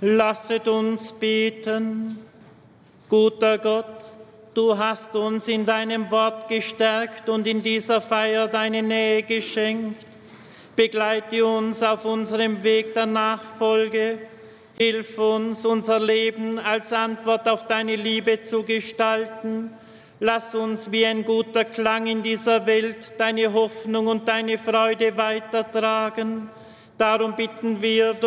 Lasset uns beten. Guter Gott, du hast uns in deinem Wort gestärkt und in dieser Feier deine Nähe geschenkt. Begleite uns auf unserem Weg der Nachfolge. Hilf uns, unser Leben als Antwort auf deine Liebe zu gestalten. Lass uns wie ein guter Klang in dieser Welt deine Hoffnung und deine Freude weitertragen. Darum bitten wir